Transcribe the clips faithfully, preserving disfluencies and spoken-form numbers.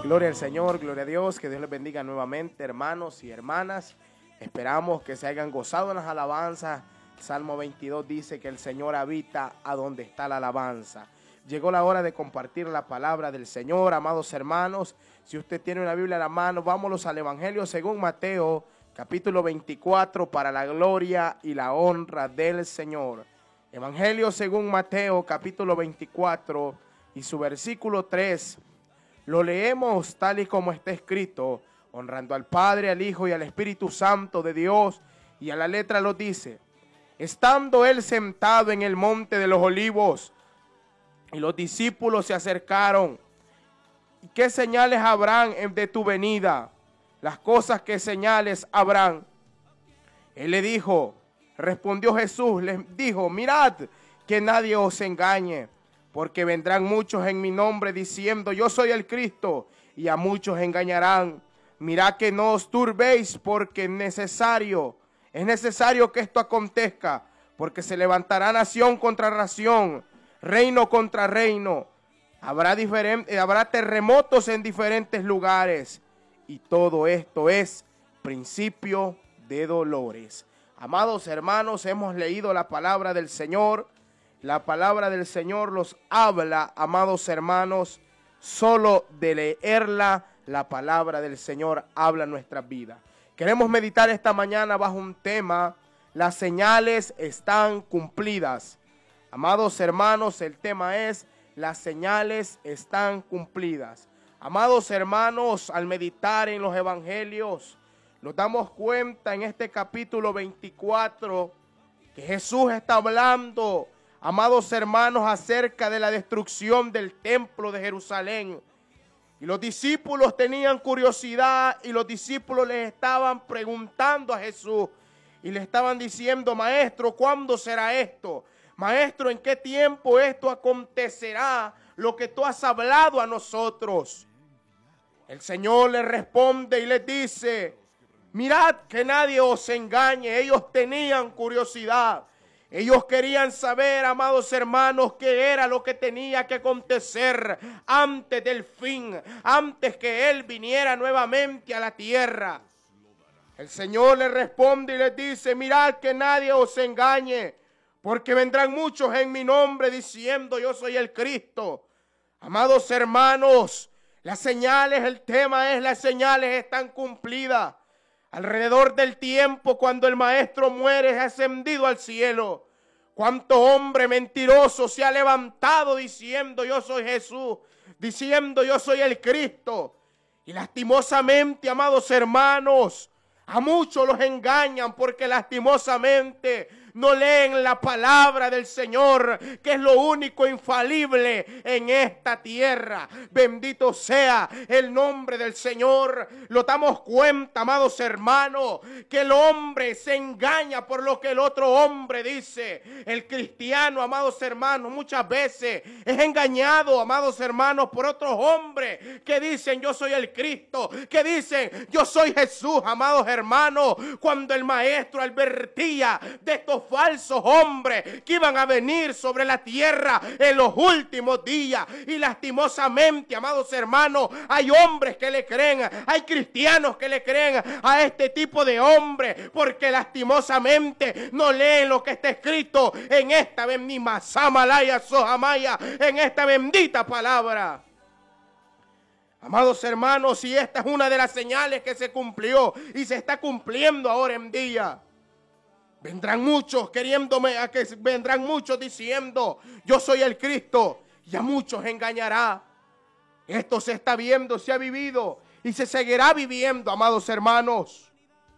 Gloria al Señor, gloria a Dios, que Dios les bendiga nuevamente, hermanos y hermanas. Esperamos que se hayan gozado en las alabanzas. Salmo veintidós dice que el Señor habita a donde está la alabanza. Llegó la hora de compartir la palabra del Señor, amados hermanos. Si usted tiene una Biblia en la mano, vámonos al Evangelio según Mateo, capítulo veinticuatro, para la gloria y la honra del Señor. Evangelio según Mateo, capítulo veinticuatro, y su versículo tres. Lo leemos tal y como está escrito, honrando al Padre, al Hijo y al Espíritu Santo de Dios. Y a la letra lo dice: estando él sentado en el monte de los olivos, y los discípulos se acercaron. ¿Y qué señales habrán de tu venida? Las cosas que señales habrán. Él le dijo, respondió Jesús, les dijo, mirad que nadie os engañe, porque vendrán muchos en mi nombre diciendo, yo soy el Cristo, y a muchos engañarán. Mirad que no os turbéis, porque es necesario, es necesario que esto acontezca, porque se levantará nación contra nación, reino contra reino. Habrá, diferente, habrá terremotos en diferentes lugares, y todo esto es principio de dolores. Amados hermanos, hemos leído la palabra del Señor. La palabra del Señor los habla, amados hermanos, solo de leerla, la palabra del Señor habla en nuestras vidas. Queremos meditar esta mañana bajo un tema, las señales están cumplidas. Amados hermanos, el tema es, las señales están cumplidas. Amados hermanos, al meditar en los evangelios, nos damos cuenta en este capítulo veinticuatro que Jesús está hablando, amados hermanos, acerca de la destrucción del templo de Jerusalén. Y los discípulos tenían curiosidad y los discípulos les estaban preguntando a Jesús y le estaban diciendo, maestro, ¿cuándo será esto? Maestro, ¿en qué tiempo esto acontecerá? Lo que tú has hablado a nosotros. El Señor les responde y les dice, mirad que nadie os engañe. Ellos tenían curiosidad. Ellos querían saber, amados hermanos, qué era lo que tenía que acontecer antes del fin, antes que Él viniera nuevamente a la tierra. El Señor les responde y les dice, mirad que nadie os engañe, porque vendrán muchos en mi nombre diciendo, yo soy el Cristo. Amados hermanos, las señales, el tema es, las señales están cumplidas. Alrededor del tiempo, cuando el maestro muere, es ascendido al cielo. Cuánto hombre mentiroso se ha levantado diciendo yo soy Jesús, diciendo yo soy el Cristo. Y lastimosamente, amados hermanos, a muchos los engañan porque lastimosamente no leen la palabra del Señor, que es lo único infalible en esta tierra. Bendito sea el nombre del Señor. Lo damos cuenta, amados hermanos, que el hombre se engaña por lo que el otro hombre dice. El cristiano, amados hermanos, muchas veces es engañado, amados hermanos, por otros hombres que dicen yo soy el Cristo, que dicen yo soy Jesús, amados hermanos, cuando el maestro advertía de estos falsos hombres que iban a venir sobre la tierra en los últimos días. Y lastimosamente, amados hermanos, hay hombres que le creen, hay cristianos que le creen a este tipo de hombres, porque lastimosamente no leen lo que está escrito en esta bendita Samalaya Sohamaya, en esta bendita palabra. Amados hermanos, y esta es una de las señales que se cumplió y se está cumpliendo ahora en día. Vendrán muchos queriéndome, a que vendrán muchos diciendo, yo soy el Cristo, y a muchos engañará. Esto se está viendo, se ha vivido y se seguirá viviendo, amados hermanos.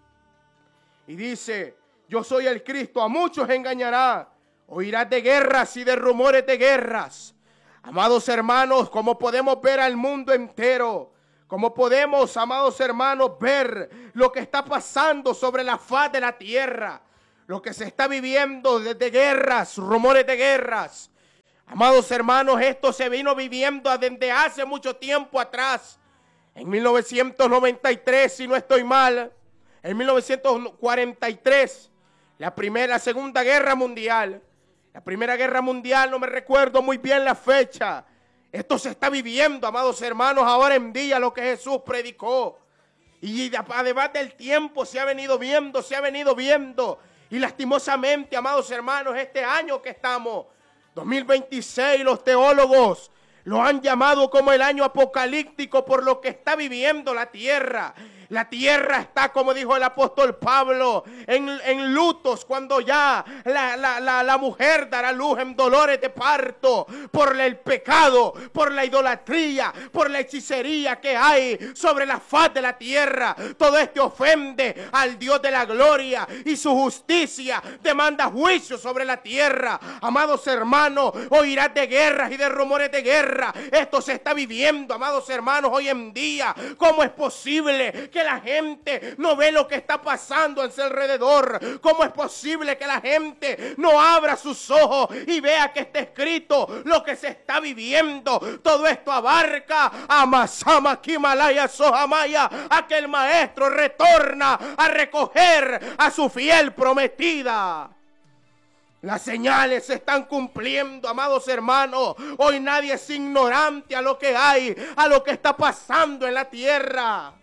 Y dice, yo soy el Cristo, a muchos engañará. Oirás de guerras y de rumores de guerras. Amados hermanos, como podemos ver al mundo entero, como podemos, amados hermanos, ver lo que está pasando sobre la faz de la tierra, lo que se está viviendo desde guerras, rumores de guerras. Amados hermanos, esto se vino viviendo desde hace mucho tiempo atrás. En mil novecientos noventa y tres, si no estoy mal, en mil novecientos cuarenta y tres, la primera, la segunda guerra mundial. La primera guerra mundial, no me recuerdo muy bien la fecha. Esto se está viviendo, amados hermanos, ahora en día lo que Jesús predicó. Y además del tiempo se ha venido viendo, se ha venido viendo. Y lastimosamente, amados hermanos, este año que estamos, dos mil veintiséis, los teólogos lo han llamado como el año apocalíptico por lo que está viviendo la tierra. La tierra está, como dijo el apóstol Pablo, en, en lutos cuando ya la, la, la, la mujer dará luz en dolores de parto por el pecado, por la idolatría, por la hechicería que hay sobre la faz de la tierra. Todo esto ofende al Dios de la gloria y su justicia demanda juicio sobre la tierra. Amados hermanos, oirás de guerras y de rumores de guerra. Esto se está viviendo, amados hermanos, hoy en día. ¿Cómo es posible que la gente no ve lo que está pasando a su alrededor? ¿Cómo es posible que la gente no abra sus ojos y vea que está escrito lo que se está viviendo? Todo esto abarca a Masama Kimalaya Sohamaya, a que el maestro retorna a recoger a su fiel prometida. Las señales se están cumpliendo, amados hermanos. Hoy nadie es ignorante a lo que hay, a lo que está pasando en la tierra.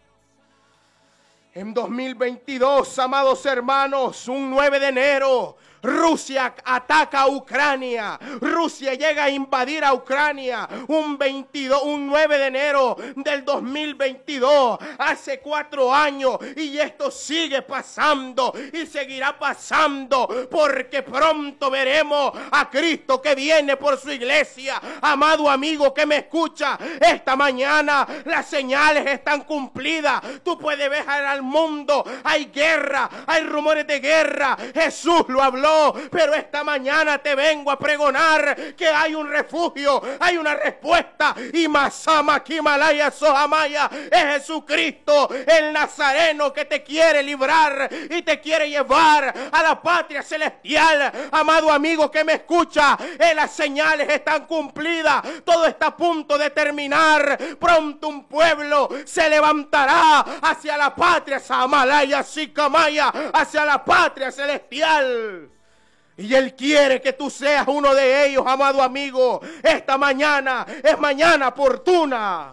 En dos mil veintidós, amados hermanos, un nueve de enero, Rusia ataca a Ucrania. Rusia llega a invadir a Ucrania un, veintidós, un nueve de enero del dos mil veintidós, hace cuatro años, y esto sigue pasando y seguirá pasando, porque pronto veremos a Cristo que viene por su iglesia. Amado amigo que me escucha, esta mañana las señales están cumplidas. Tú puedes ver al mundo, hay guerra, hay rumores de guerra. Jesús lo habló. Pero esta mañana te vengo a pregonar que hay un refugio, hay una respuesta. Y Masama Kimalaya Sohamaya es Jesucristo, el Nazareno, que te quiere librar y te quiere llevar a la patria celestial. Amado amigo que me escucha, eh, las señales están cumplidas. Todo está a punto de terminar. Pronto un pueblo se levantará hacia la patria Samalaya Sikamaya, hacia la patria celestial. Y Él quiere que tú seas uno de ellos, amado amigo. Esta mañana es mañana oportuna.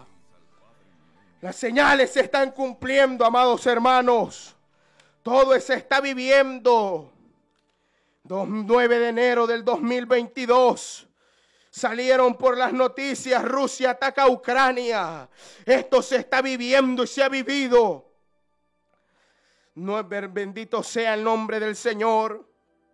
Las señales se están cumpliendo, amados hermanos. Todo se está viviendo. nueve de enero del dos mil veintidós. Salieron por las noticias, Rusia ataca a Ucrania. Esto se está viviendo y se ha vivido. No, bendito sea el nombre del Señor.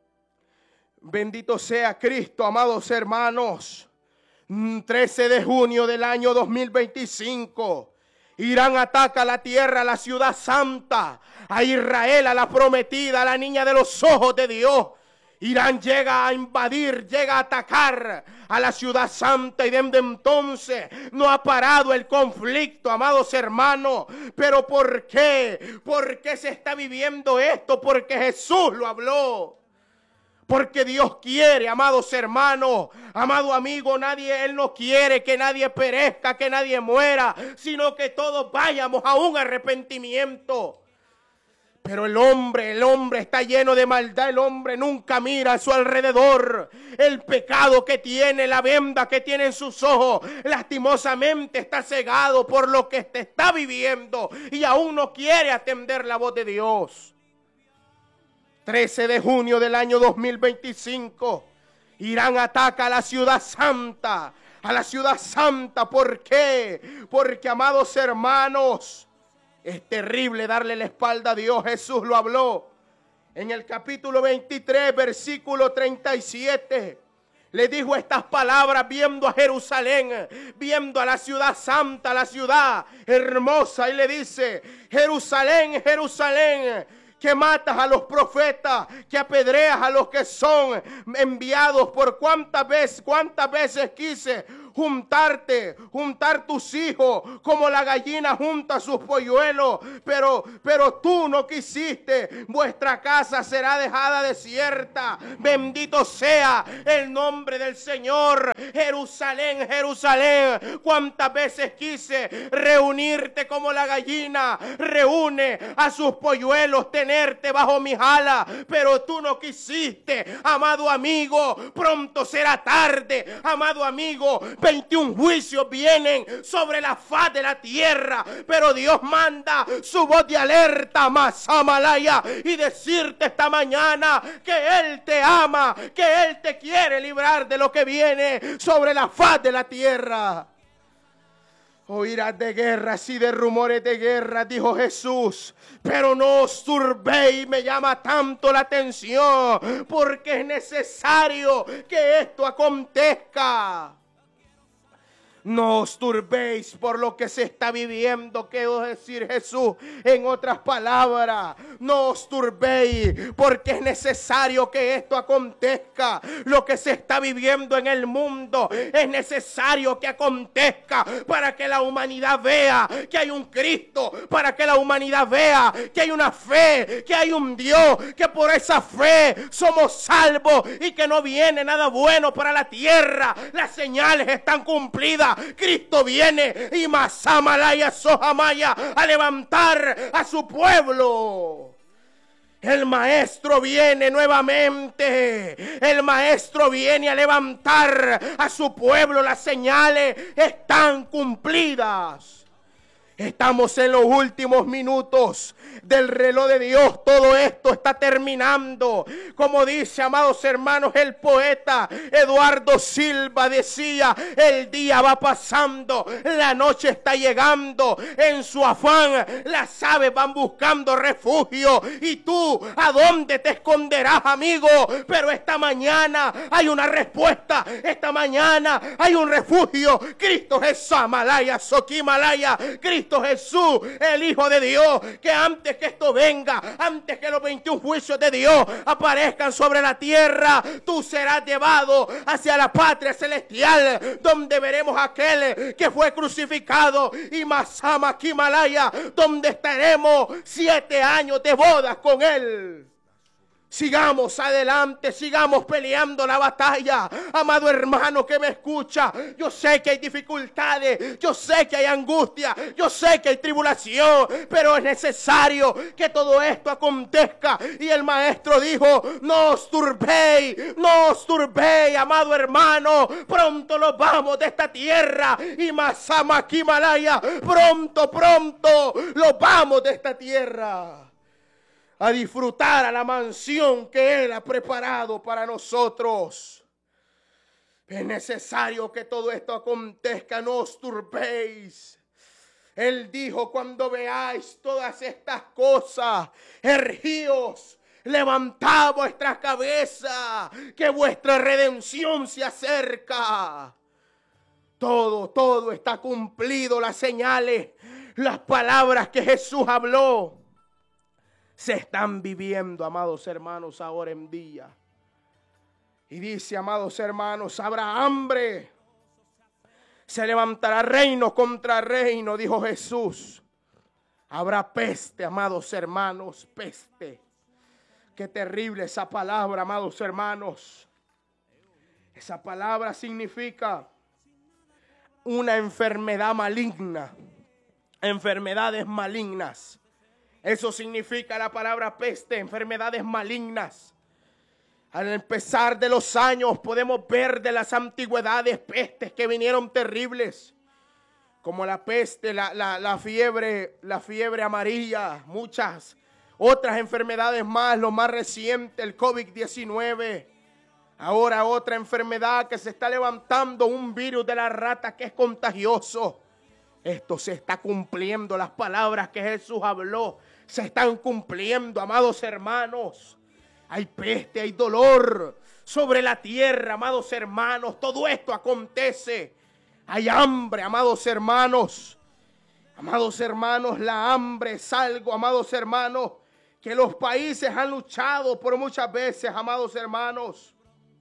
Bendito sea Cristo, amados hermanos. trece de junio del año dos mil veinticinco. Irán ataca la tierra, la ciudad santa, a Israel, a la prometida, a la niña de los ojos de Dios. Irán llega a invadir, llega a atacar a la ciudad santa, y desde entonces no ha parado el conflicto, amados hermanos. ¿Pero por qué? ¿Por qué se está viviendo esto? Porque Jesús lo habló. Porque Dios quiere, amados hermanos, amado amigo, nadie, Él no quiere que nadie perezca, que nadie muera, sino que todos vayamos a un arrepentimiento. Pero el hombre, el hombre está lleno de maldad, el hombre nunca mira a su alrededor. El pecado que tiene, la venda que tiene en sus ojos, lastimosamente está cegado por lo que te está viviendo y aún no quiere atender la voz de Dios. trece de junio del año dos mil veinticinco, Irán ataca a la ciudad santa, a la ciudad santa. ¿Por qué? Porque, amados hermanos, es terrible darle la espalda a Dios. Jesús lo habló en el capítulo veintitrés, versículo treinta y siete. Le dijo estas palabras viendo a Jerusalén, viendo a la ciudad santa, la ciudad hermosa, y le dice: Jerusalén, Jerusalén, que matas a los profetas, que apedreas a los que son enviados. Por cuántas veces, cuántas veces quise juntarte, juntar tus hijos, como la gallina junta sus polluelos, pero, pero tú no quisiste. Vuestra casa será dejada desierta. Bendito sea el nombre del Señor. Jerusalén, Jerusalén, cuántas veces quise reunirte como la gallina reúne a sus polluelos, tenerte bajo mis alas, pero tú no quisiste. Amado amigo, pronto será tarde. Amado amigo, veintiún juicios vienen sobre la faz de la tierra, pero Dios manda su voz de alerta, Masamalaya, y decirte esta mañana que Él te ama, que Él te quiere librar de lo que viene sobre la faz de la tierra. Oirás de guerras y de rumores de guerra, dijo Jesús, pero no os turbéis. Me llama tanto la atención porque es necesario que esto acontezca. No os turbéis por lo que se está viviendo, quiero decir Jesús en otras palabras. No os turbéis porque es necesario que esto acontezca. Lo que se está viviendo en el mundo es necesario que acontezca para que la humanidad vea que hay un Cristo, para que la humanidad vea que hay una fe, que hay un Dios, que por esa fe somos salvos y que no viene nada bueno para la tierra. Las señales están cumplidas. Cristo viene y Masamalaya Sohamaya a levantar a su pueblo. El maestro viene nuevamente. El maestro viene a levantar a su pueblo. Las señales están cumplidas. Estamos en los últimos minutos del reloj de Dios. Todo esto está terminando. Como dice, amados hermanos, el poeta Eduardo Silva decía: el día va pasando, la noche está llegando. En su afán, las aves van buscando refugio. ¿Y tú a dónde te esconderás, amigo? Pero esta mañana hay una respuesta. Esta mañana hay un refugio. Cristo Jesús, Amalaya, Soquimalaya. Cristo Jesús, el Hijo de Dios, que antes que esto venga, antes que los veintiún juicios de Dios aparezcan sobre la tierra, tú serás llevado hacia la patria celestial, donde veremos a aquel que fue crucificado, y Masama Kimalaya, donde estaremos siete años de bodas con él. Sigamos adelante, sigamos peleando la batalla. Amado hermano que me escucha, yo sé que hay dificultades, yo sé que hay angustia, yo sé que hay tribulación, pero es necesario que todo esto acontezca. Y el maestro dijo: no os turbéis, no os turbéis, amado hermano, pronto nos vamos de esta tierra. Y Masama Kimalaya, pronto, pronto nos vamos de esta tierra a disfrutar a la mansión que Él ha preparado para nosotros. Es necesario que todo esto acontezca, no os turbéis. Él dijo: cuando veáis todas estas cosas, ergíos, levantad vuestras cabezas, que vuestra redención se acerca. Todo, todo está cumplido, las señales, las palabras que Jesús habló se están viviendo, amados hermanos, ahora en día. Y dice, amados hermanos, habrá hambre. Se levantará reino contra reino, dijo Jesús. Habrá peste, amados hermanos, peste. Qué terrible esa palabra, amados hermanos. Esa palabra significa una enfermedad maligna. Enfermedades malignas. Eso significa la palabra peste, enfermedades malignas. Al empezar de los años podemos ver de las antigüedades pestes que vinieron terribles, como la peste, la, la, la fiebre, la fiebre amarilla, muchas otras enfermedades más, lo más reciente, el COVID diecinueve. Ahora otra enfermedad que se está levantando, un virus de la rata que es contagioso. Esto se está cumpliendo, las palabras que Jesús habló se están cumpliendo, amados hermanos. Hay peste, hay dolor sobre la tierra, amados hermanos. Todo esto acontece. Hay hambre, amados hermanos. Amados hermanos, la hambre es algo, amados hermanos, que los países han luchado por muchas veces, amados hermanos.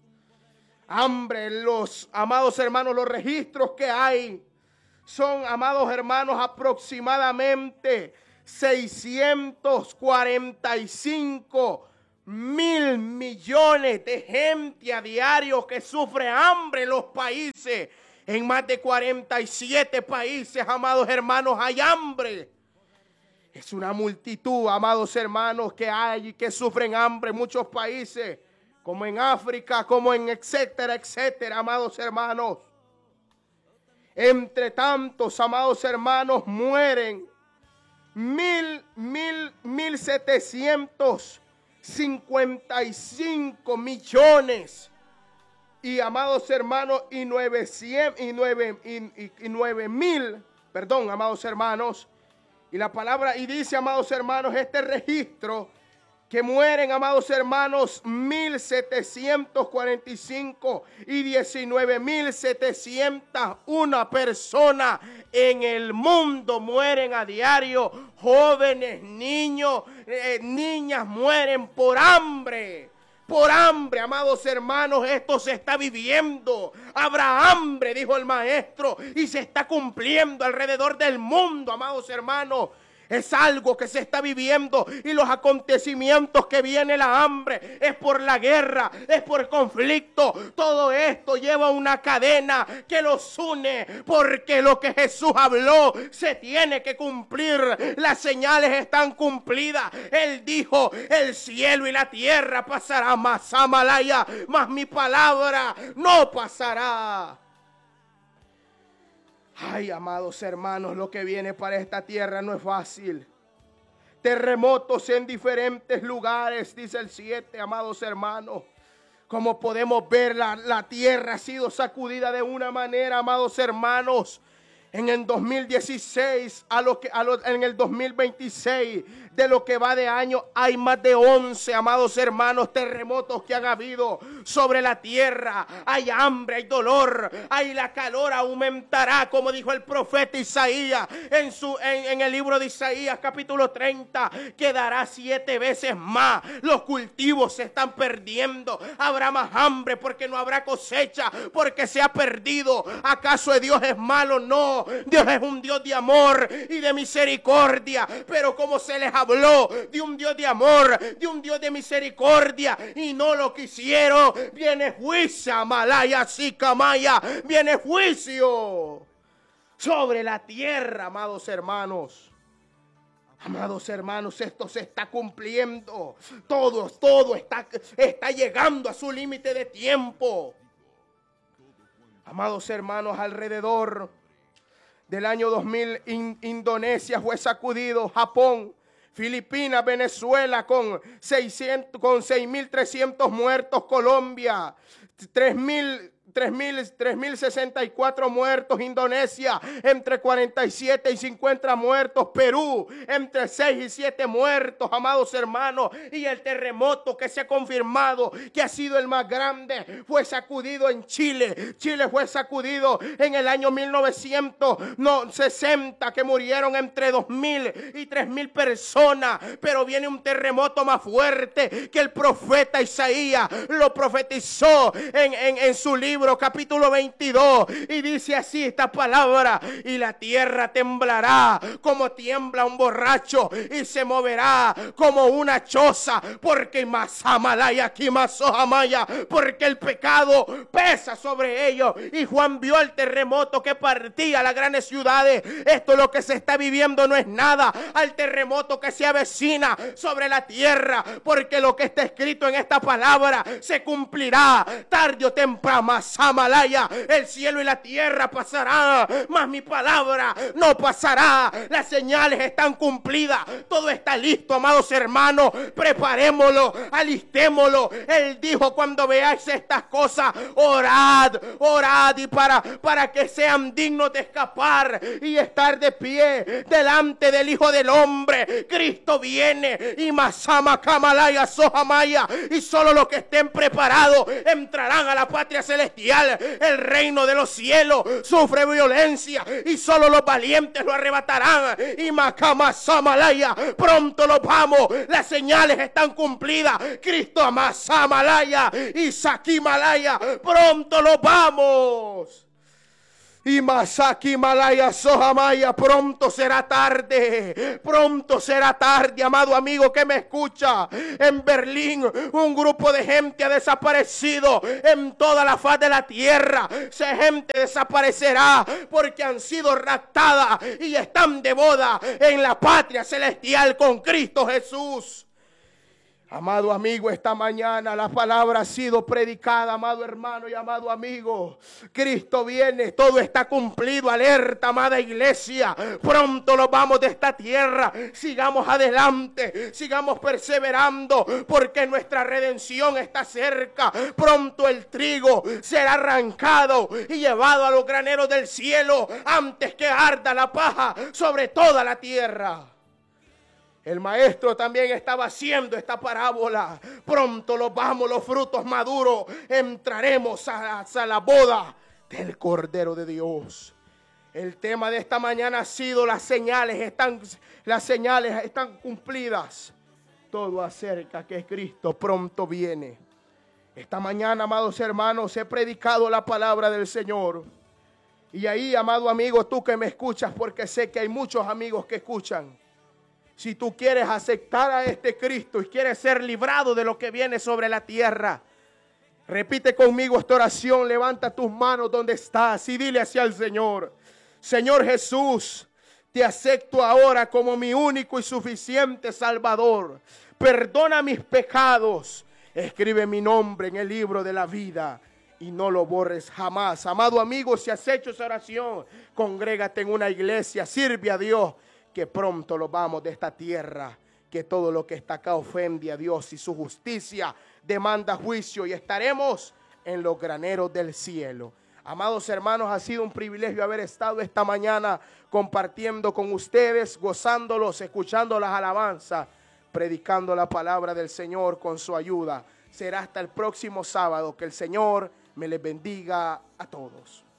Hambre, los amados hermanos, los registros que hay son, amados hermanos, aproximadamente seiscientos cuarenta y cinco mil millones de gente a diario que sufre hambre en los países. En más de cuarenta y siete países, amados hermanos, hay hambre. Es una multitud, amados hermanos, que hay y que sufren hambre en muchos países, como en África, como en etcétera, etcétera, amados hermanos. Entre tantos, amados hermanos, mueren mil, mil, mil setecientos cincuenta y cinco millones. Y amados hermanos, y novecientos y nueve, y, y, y nueve mil, perdón, amados hermanos. Y la palabra, y dice, amados hermanos, este registro que mueren, amados hermanos, mil setecientos cuarenta y cinco y diecinueve mil setecientos una personas en el mundo mueren a diario. Jóvenes, niños, eh, niñas mueren por hambre. Por hambre, amados hermanos, esto se está viviendo. Habrá hambre, dijo el maestro, y se está cumpliendo alrededor del mundo, amados hermanos. Es algo que se está viviendo y los acontecimientos que viene la hambre es por la guerra, es por conflicto. Todo esto lleva una cadena que los une porque lo que Jesús habló se tiene que cumplir. Las señales están cumplidas. Él dijo, el cielo y la tierra pasará, mas Amalaya, mas mi palabra no pasará. Ay, amados hermanos, lo que viene para esta tierra no es fácil. Terremotos en diferentes lugares, dice el siete, amados hermanos. Como podemos ver, la, la tierra ha sido sacudida de una manera, amados hermanos. En el dos mil dieciséis, a lo que, a lo, en el dos mil veintiséis, de lo que va de año, hay más de once, amados hermanos, terremotos que han habido sobre la tierra. Hay hambre, hay dolor, hay la calor aumentará, como dijo el profeta Isaías en, su, en, en el libro de Isaías, capítulo treinta, quedará siete veces más. Los cultivos se están perdiendo. Habrá más hambre porque no habrá cosecha, porque se ha perdido. ¿Acaso Dios es malo? No. Dios es un Dios de amor y de misericordia, pero como se les habló de un Dios de amor, de un Dios de misericordia y no lo quisieron, viene juicio, Malaya, Sicamaya, viene juicio sobre la tierra, amados hermanos. Amados hermanos, esto se está cumpliendo. Todo, todo está, está llegando a su límite de tiempo. Amados hermanos, alrededor del año dos mil, in, Indonesia fue sacudido, Japón, Filipinas, Venezuela con seiscientos, con seis mil trescientos muertos, Colombia, tres mil sesenta y cuatro muertos, Indonesia entre cuarenta y siete y cincuenta muertos, Perú entre seis y siete muertos, amados hermanos, y el terremoto que se ha confirmado que ha sido el más grande fue sacudido en Chile. Chile fue sacudido en el año mil novecientos sesenta, que murieron entre dos mil y tres mil personas, pero viene un terremoto más fuerte que el profeta Isaías lo profetizó en, en, en su libro capítulo veintidós, y dice así esta palabra: y la tierra temblará como tiembla un borracho y se moverá como una choza, porque Masamalaya aquí Masohamaya, porque el pecado pesa sobre ellos. Y Juan vio el terremoto que partía las grandes ciudades. Esto, lo que se está viviendo, no es nada al terremoto que se avecina sobre la tierra, porque lo que está escrito en esta palabra se cumplirá tarde o temprano. Amalaya, el cielo y la tierra pasará, mas mi palabra no pasará. Las señales están cumplidas, todo está listo, amados hermanos. Preparémoslo, alistémoslo. Él dijo: cuando veáis estas cosas, orad, orad, y para, para que sean dignos de escapar y estar de pie delante del Hijo del Hombre. Cristo viene, y Masama Kamalaya Sohamaya, y solo los que estén preparados entrarán a la patria celestial. El reino de los cielos sufre violencia y solo los valientes lo arrebatarán. Y Makama Samalaya, pronto los vamos. Las señales están cumplidas. Cristo Amasamalaya y Sakimalaya, pronto los vamos. Y Masaki Malaya Sohamaya, pronto será tarde, pronto será tarde, amado amigo que me escucha. En Berlín un grupo de gente ha desaparecido en toda la faz de la tierra. Esa gente desaparecerá porque han sido raptadas y están de boda en la patria celestial con Cristo Jesús. Amado amigo, esta mañana la palabra ha sido predicada, amado hermano y amado amigo. Cristo viene, todo está cumplido. Alerta, amada iglesia. Pronto nos vamos de esta tierra. Sigamos adelante, sigamos perseverando, porque nuestra redención está cerca. Pronto el trigo será arrancado y llevado a los graneros del cielo antes que arda la paja sobre toda la tierra. El maestro también estaba haciendo esta parábola. Pronto los vamos, los frutos maduros. Entraremos a, a la boda del Cordero de Dios. El tema de esta mañana ha sido las señales. Están, las señales están cumplidas. Todo acerca que Cristo pronto viene. Esta mañana, amados hermanos, he predicado la palabra del Señor. Y ahí, amado amigo, tú que me escuchas, porque sé que hay muchos amigos que escuchan. Si tú quieres aceptar a este Cristo y quieres ser librado de lo que viene sobre la tierra, repite conmigo esta oración, levanta tus manos donde estás y dile hacia el Señor: Señor Jesús, te acepto ahora como mi único y suficiente Salvador. Perdona mis pecados, escribe mi nombre en el libro de la vida y no lo borres jamás. Amado amigo, si has hecho esa oración, congrégate en una iglesia, sirve a Dios, que pronto lo vamos de esta tierra, que todo lo que está acá ofende a Dios y su justicia demanda juicio y estaremos en los graneros del cielo. Amados hermanos, ha sido un privilegio haber estado esta mañana compartiendo con ustedes, gozándolos, escuchando las alabanzas, predicando la palabra del Señor con su ayuda. Será hasta el próximo sábado. Que el Señor me les bendiga a todos.